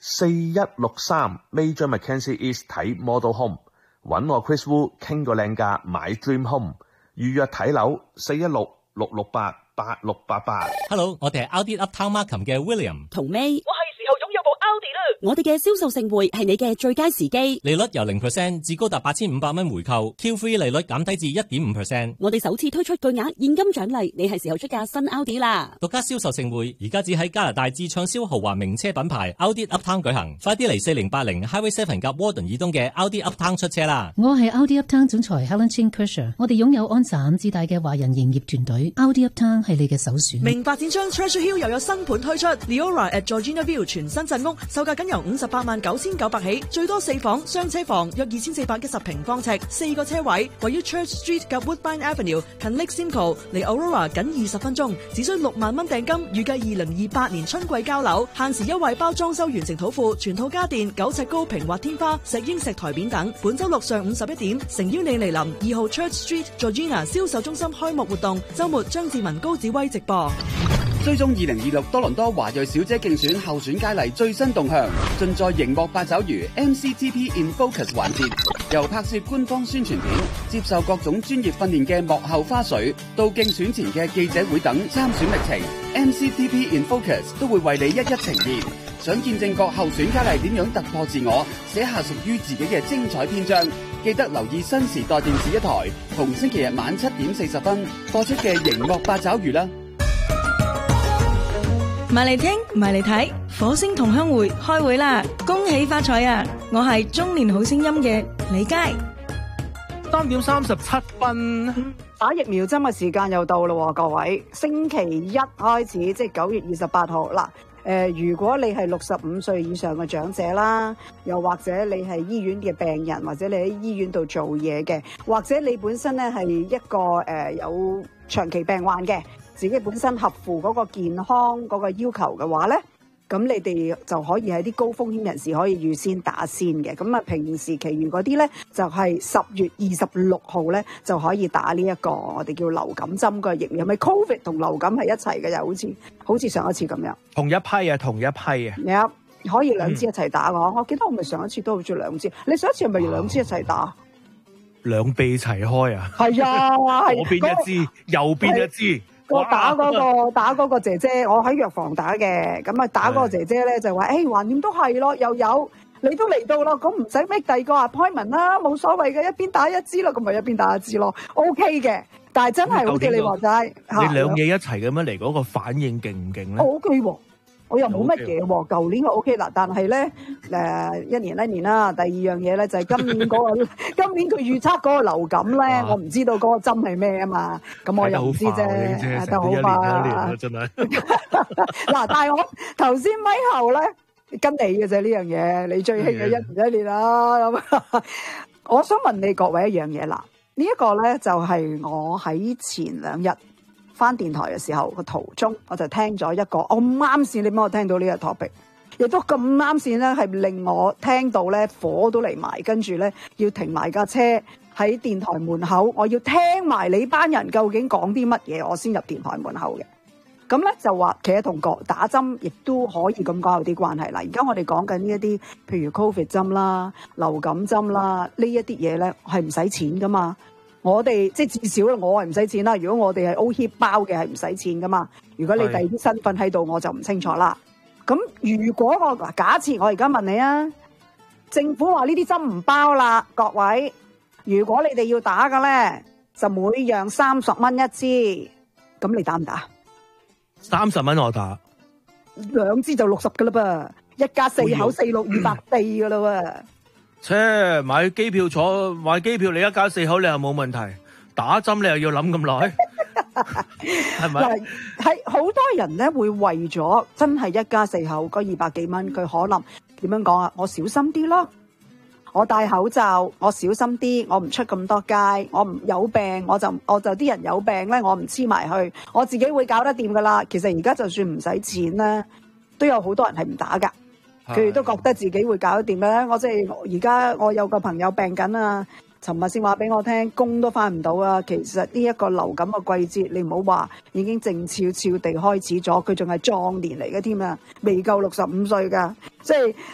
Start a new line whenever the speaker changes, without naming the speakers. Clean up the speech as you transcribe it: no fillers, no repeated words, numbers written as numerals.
4163 Major Mackenzie East 睇 Model Home， 搵我 Chris Wu 傾個靚價買 Dream Home， 預約睇樓416-668-8688。
Hello， 我哋係 Audi Uptown Markham 嘅 William
同 May。我哋嘅銷售盛會係你嘅最佳時機，
利率由 0% 至高達8500蚊回購 ，Q3 利率減低至 1.5%。
我哋首次推出巨額現金獎勵，你係時候出架新 Audi 啦！
獨家銷售盛會而家只喺加拿大至暢銷豪華名車品牌 Audi Uptown 舉行，快啲嚟4080 Highway 7及 Warden 以東嘅 Audi Uptown 出車啦！
我係 Audi Uptown 總裁 Helen Chin Kersher， 我哋擁有安省至大嘅華人營業團隊 ，Audi Uptown 係你嘅首選。
名發展商 Treasure Hill 又有新盤推出 ，Leora at Georgina View 全新鎮屋，售價僅由589900起，最多4房雙車房，約2410平方尺，4個車位，位於 Church Street 及 Woodbine Avenue， 近 Lake Simcoe， 離 Aurora 僅20分鐘，只需6萬蚊訂金，預計2028年春季交樓，限時優惠包裝修完成土庫，全套家電9尺高平滑天花、石英石台面等。本周六上午11點，誠邀你嚟臨2號 Church Street Georgina 銷售中心開幕活動，周末張志文、高子威直播。
追蹤2026多倫多華裔小姐競選候選佳麗最新動向，盡在熒幕八爪魚 MCTP in Focus 環節，由拍攝官方宣傳片、接受各種專業訓練嘅幕後花絮，到競選前嘅記者會等參選歷程 ，MCTP in Focus 都會為你一一呈現。想見證各候選佳麗點樣突破自我，寫下屬於自己嘅精彩篇章，記得留意新時代電視一台，逢星期日晚7點40分播出嘅熒幕八爪魚啦。
埋嚟聽，埋嚟睇，火星同鄉會開會啦！恭喜發財啊！我係中年好聲音嘅李佳。
3點37分，
打疫苗針嘅時間又到啦，各位！星期一開始，即係9月28號嗱。如果你係65歲以上嘅長者啦，又或者你係醫院嘅病人，或者你喺醫院度做嘢嘅，或者你本身咧係一個有長期病患嘅，自己本身合乎嗰個健康嗰個要求嘅話咧，咁你哋就可以喺啲高風險人士可以預先打先嘅。咁啊，平時其餘嗰啲咧就係10月26號咧就可以打呢一個我哋叫流感針嘅疫苗，係咪 Covid 同流感係一齊嘅？又好似上一次咁樣，
同一批啊，同一批啊，
可以兩支一齊打我記得我咪上一次都好似兩支，你上一次係咪兩支一齊打？
兩臂齊開啊？係
啊，
左邊一支，右邊一支。
我打嗰個姐姐，我喺藥房打嘅，咁啊打嗰個姐姐咧就話，橫掂都係咯，又有你都嚟到咯，咁唔使 make 第二個 appointment 啦，冇所謂嘅，一邊打一支咯，咁咪一邊打一支咯 ，OK 嘅。但係真係好似你話齋，
你兩嘢一齊咁樣嚟，嗰個反應勁唔勁咧
？OK 喎。我又冇乜嘢喎，舊年我 OK 啦，但係咧一年啦。第二樣嘢咧就係今年嗰個，今年佢預測嗰個流感咧，我唔知道嗰個針係咩啊嘛，咁我又唔知啫，睇得好快
真係。
嗱，但係我頭先咪後咧跟你嘅啫呢樣嘢，你最興嘅一年啦咁。我想問你各位一樣嘢啦，呢一個咧就係我喺前2日翻電台嘅時候個途中，我就聽咗一個，我咁啱線，你幫我聽到呢個 topic，亦都咁啱線咧，係令我聽到咧火都嚟埋，跟住咧要停埋架車喺電台門口，我要聽埋你班人究竟講啲乜嘢，我先入電台門口嘅。咁咧就話其實同打針亦都可以咁講有啲關係啦。而家我哋講緊呢一啲，譬如 Covid 針啦、流感針啦，呢一啲嘢咧係唔使錢噶嘛。我哋即係至少我係唔使錢啦。如果我哋係 O-HIP 包嘅係唔使錢噶嘛。如果你第二啲身份喺度，我就唔清楚啦。咁如果假設我而家問你啊，政府話呢啲針唔包啦，各位，如果你哋要打嘅咧，就每樣30蚊一支，咁你打唔打
？30蚊我打
，2支就60噶啦噃，一家4口46240噶啦喎。
買機票你一家4口你又冇問題，打針你又要諗咁耐，係咪？
係好多人咧會為咗真係一家4口嗰200幾蚊，佢可能點樣講啊？我小心啲咯，我戴口罩，我小心啲，我唔出咁多街，我唔有病我就啲人有病咧，我唔黐埋去，我自己會搞得掂噶啦。其實而家就算唔使錢咧，都有好多人係唔打噶。佢哋都覺得自己會搞得掂嘅。我即係而家我有個朋友病緊啊，尋日先話俾我聽，工都翻唔到啊。其實呢一個流感嘅季節，你唔好話已經靜悄悄地開始咗，佢仲係壯年嚟嘅添啊，未夠65歲㗎，即係